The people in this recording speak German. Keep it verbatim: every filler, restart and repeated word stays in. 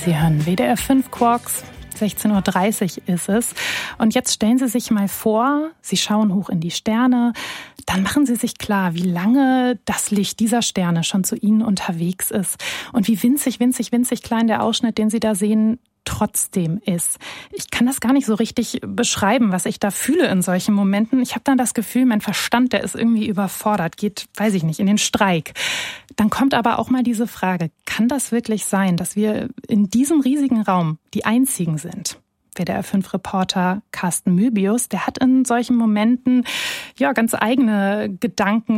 Sie hören W D R fünf Quarks. sechzehn Uhr dreißig ist es. Und jetzt stellen Sie sich mal vor, Sie schauen hoch in die Sterne. Dann machen Sie sich klar, wie lange das Licht dieser Sterne schon zu Ihnen unterwegs ist. Und wie winzig, winzig, winzig klein der Ausschnitt, den Sie da sehen, trotzdem ist. Ich kann das gar nicht so richtig beschreiben, was ich da fühle in solchen Momenten. Ich habe dann das Gefühl, mein Verstand, der ist irgendwie überfordert, geht, weiß ich nicht, in den Streik. Dann kommt aber auch mal diese Frage, kann das wirklich sein, dass wir in diesem riesigen Raum die Einzigen sind? W D R fünf Reporter Carsten Möbius, der hat in solchen Momenten ja ganz eigene Gedanken